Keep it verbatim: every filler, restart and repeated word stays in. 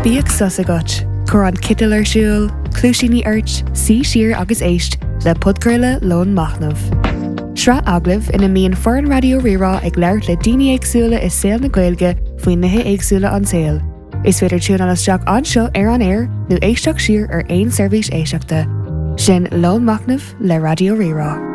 Bíag sus agat, chur an citil ar siúl, clúisíní airt, sí siar agus éist le podcurla lón machnamh. Sra aglah ina míon foreign radio rirá ag leirt le daoine éagsúla is saoil na Gaeilge faoin nithe éagsúla an saoil. Is féidir tún an isteach anseo ar an air nó éisteach siar ar aon seirbhís éisteachta. Sin lón machnamh le radio rirá.